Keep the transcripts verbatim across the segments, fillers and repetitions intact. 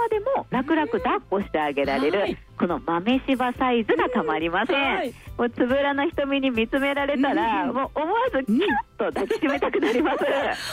までも楽々抱っこしてあげられる、はい、この豆柴サイズがたまりません、はい、もうつぶらな瞳に見つめられたら、うん、もう思わずキュッと抱きしめたくなります、うん、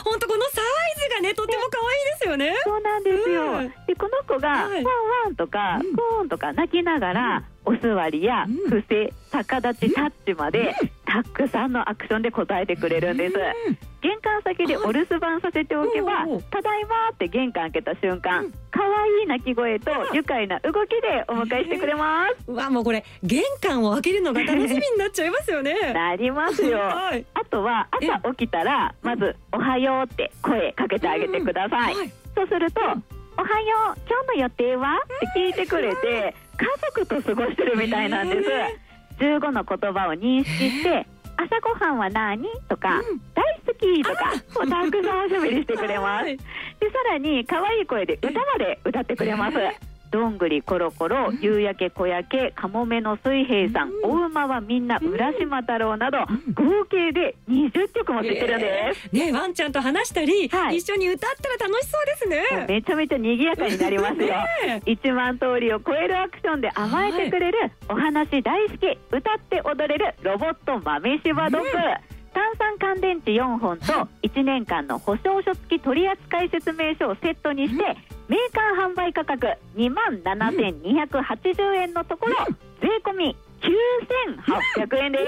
本当このサイズがねとっても可愛いですよね。 そうなんですよ、うん、でこの子がワンワンとかコーンとか鳴きながら、うん、お座りや伏せ、逆立ち、タッチまでたくさんのアクションで応えてくれるんです。玄関先でお留守番させておけば、ただいまって玄関開けた瞬間、可愛い鳴き声と愉快な動きでお迎えしてくれます。 うわ、もうこれ玄関を開けるのが楽しみになっちゃいますよね。 なりますよ、はい、あとは朝起きたらまずおはようって声かけてあげてください、うんはい、そうすると、うん、おはよう今日の予定はって聞いてくれて、家族と過ごしてるみたいなんです。じゅうごの言葉を認識して朝ごはんは何とか、うん、大好きとかもうたくさんおしゃべりしてくれます。でさらに可愛い声で歌まで歌ってくれます。どんぐりころころ、夕焼け小焼け、かもめの水兵さん、お馬はみんな、浦島太郎など合計でにじゅっきょくも知ってるんです、 えーね、ワンちゃんと話したり、はい、一緒に歌ったら楽しそうですね。 めちゃめちゃ賑やかになりますよ、ね、いちまん通りを超えるアクションで甘えてくれる、はい、お話大好き、歌って踊れるロボット豆柴ドッグ、うん、炭酸乾電池よんほんといちねんかんの保証書付き取扱説明書をセットにして、うん、メーカー販売価格にまんななせんにひゃくはちじゅうえんのところ、うん、税込みきゅうせんはっぴゃくえんです。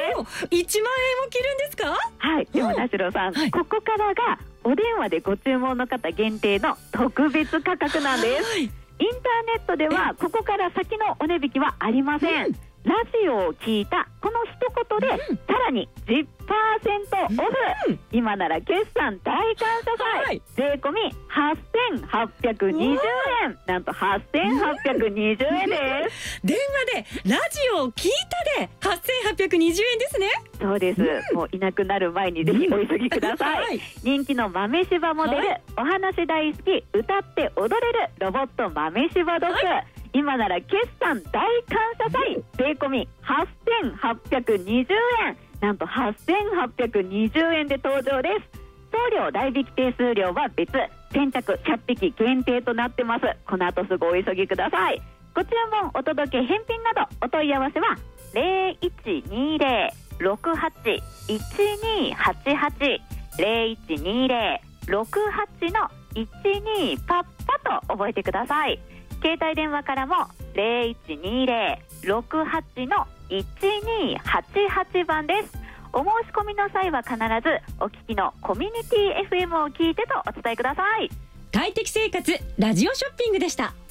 いちまんえんを切るんですか？ はい。でもなしろさん、はい、ここからがお電話でご注文の方限定の特別価格なんです、はい、インターネットではここから先のお値引きはありません、うん、ラジオを聞いたこの一言で、うん、さらに じゅっパーセント オフ、うん、今なら決算大感謝祭、はい、税込みはっせんはっぴゃくにじゅうえん、なんとはっせんはっぴゃくにじゅうえんです。 電話でラジオを聞いたではっせんはっぴゃくにじゅうえんですね。 そうです、うん、もういなくなる前にぜひお急ぎください、はい、人気の豆柴モデル、はい、お話大好き、歌って踊れるロボット豆柴ドッグ、はい、今なら決算大感謝祭、税込みはっせんはっぴゃくにじゅうえん、なんとはっせんはっぴゃくにじゅうえんで登場です。送料代引き手数料は別、先着ひゃっぴき限定となってます。この後すぐお急ぎください。ご注文、お届け、返品などお問い合わせはゼロいちにゼロ ろくはち いちにはちはち ゼロいちにゼロ ろくはち のいちにパッパと覚えてください。携帯電話からもゼロいちにゼロ ろくはち のいちにはちはちばんです。お申し込みの際は必ずお聞きのコミュニティ エフエム を聞いてとお伝えください。 快適生活ラジオショッピングでした。